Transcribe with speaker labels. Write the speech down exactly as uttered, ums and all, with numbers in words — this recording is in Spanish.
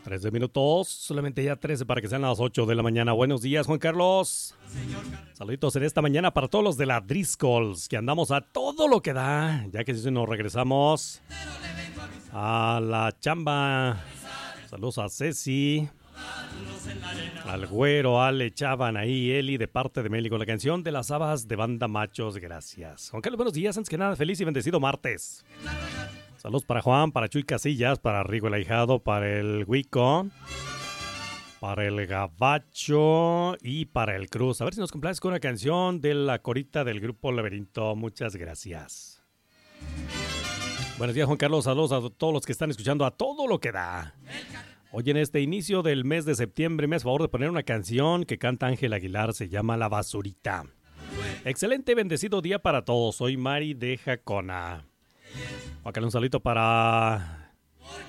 Speaker 1: trece minutos, solamente ya trece para que sean las ocho de la mañana. Buenos días, Juan Carlos. Saluditos en esta mañana para todos los de la Driscolls, que andamos a todo lo que da, ya que si nos regresamos a la chamba. Saludos a Ceci, al Güero, Ale, Chavan, ahí, Eli, de parte de Meli, con la canción de las habas de Banda Machos. Gracias. Juan Carlos, buenos días. Antes que nada, feliz y bendecido martes. Saludos para Juan, para Chuy Casillas, para Rigo el Ahijado, para el Wico, para el Gabacho y para el Cruz. A ver si nos complaces con una canción de la corita del grupo Laberinto. Muchas gracias. Buenos días, Juan Carlos. Saludos a todos los que están escuchando a todo lo que da. Hoy en este inicio del mes de septiembre me hace favor de poner una canción que canta Ángel Aguilar. Se llama La Basurita. Excelente, bendecido día para todos. Soy Mari de Jacona. Acá un saludito para